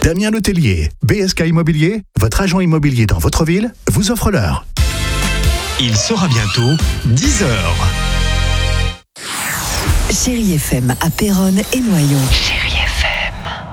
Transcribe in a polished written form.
Damien Letellier, BSK Immobilier, votre agent immobilier dans votre ville, vous offre l'heure. Il sera bientôt 10h. Chérie FM à Péronne et Noyon.